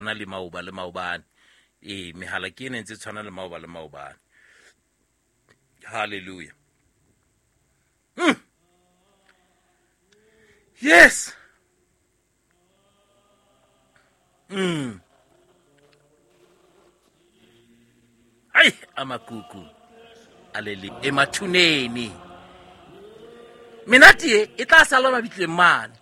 na le maobane mehala ke ene ntse tshwana le maobane. Hallelujah. Yes. Ai amakuku alele emathuneni minati e tla sala mabitleng mane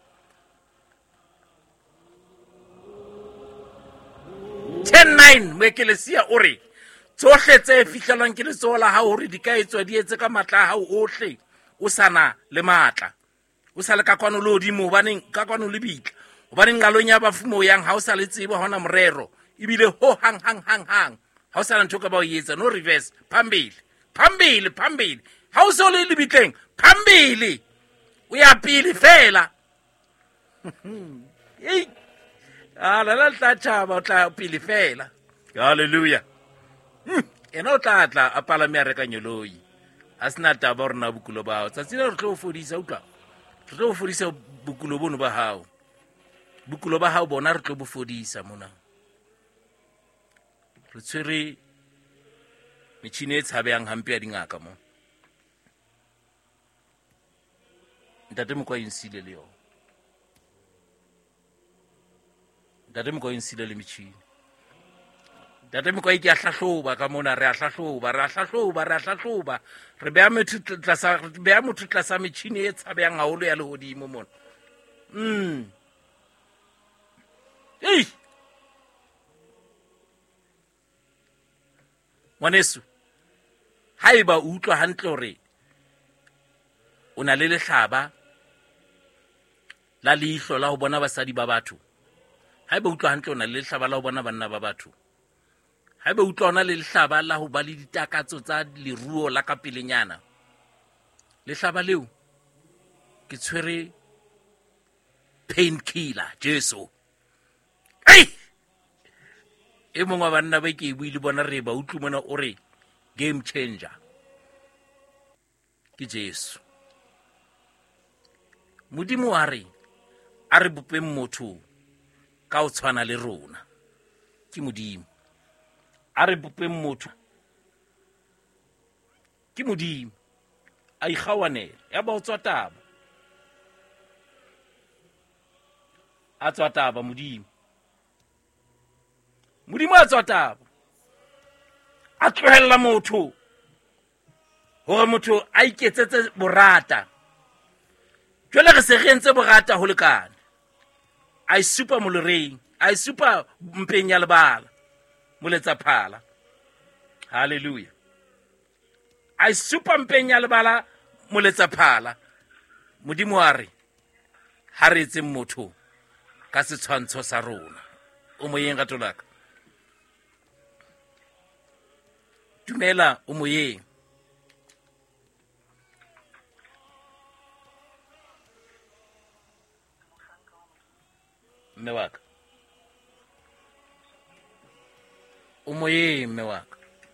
10:9 moekelesia o re tsohle tse fihlelwang ke letsoho la hao hore di ka etswa di etse ka matla a hao ohle o sana le matla o sa le ka kwano le hodimo hobaneng ka kwano le bitla hobaneng ngalong ya bafumo yang ha o sa le tsebo hona morero ebile ho hang ha o sa ntho ka ba o etsa no reverse phambili ha o so le bitleng phambili o ya pele fela la tla tshaba o tla pele fela. Hallelujah. Ena o tla a palame a reka nyoloi a sena taba rena bokulo ba hao tsatsing re tlo fodisa utlwa re tlo fodisa bokulo bono ba hao bona re tlo bo fodisa mona re tshwere metšhini e tshabeyang hampe ya dingaka mo ntate mo kwa insile le yona ntate mo kwa insile le metšhini ntate mo kwa ke a hlahloba ka mona re a hlahloba re beha motho tlasa metšhini e tshabeyang haholo ya lehodimo mona ngwaneso haeba o utlwa hantle hore o na le lehlaba la leihlo la ho bona basadi ba batho haeba o utlwa hantle o na le lehlaba la ho bona banna ba batho haeba o utlwa ona le lehlaba la ho ba le ditakatso tsa leruo la ka pelenyana lehlaba leo ke tshwere painkiller Jesu e mongwe wa banna ba ke buile bona re ba utlwe mona o re game changer ke Jesu modimo a re bopeng motho ka o tshwana le rona ke modimo a re bopeng motho ke modimo a ikgawanela ya ba o tswa taba modimo a tswa taba a tlohella motho hore motho a iketsetse borata jwale re se re entse borata ho lekana a isupa moloreng a isupa mpeng ya lebala moletsa phala. Hallelujah. a isupa mpeng ya lebala moletsa phala modimo a re ha re etse motho ka setshwantsho sa rona o moyeng ga tolaka dumela o moyeng mme waka o moyeng mme waka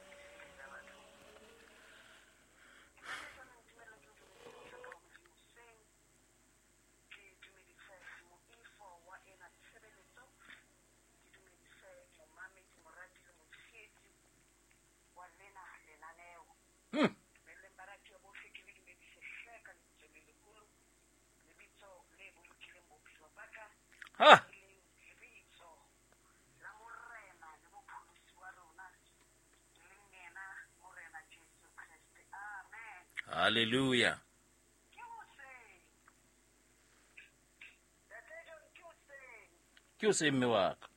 Hallelujah. Ke o se mme waka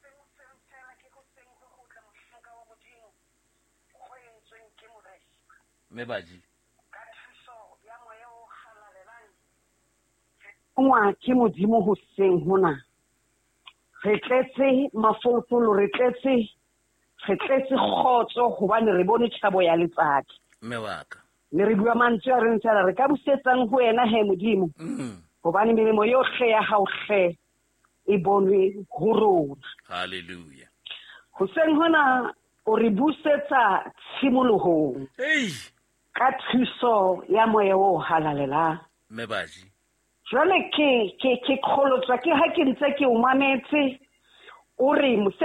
mme baji ngwa ke modimo hoseng hona re tletse mafolofolo re tletse khotso hobane re bone tshabo ya letsatsi mme waka le re bua mantswe a re ntse re ka busetsang ho wena he modimo hobane melemo yohle ya hao hle e bonwe ho rona. Hallelujah. Hoseng hona o re busetsa tshimolohong ka thuso ya moya o halalelang mme baji jwale ke kgolotswa ke ha ke ntse ke o mametse o re